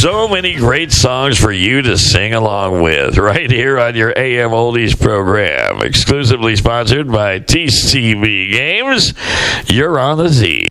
So many great songs for you to sing along with right here on your AM Oldies program. Exclusively sponsored by TCB Games. You're on the Z.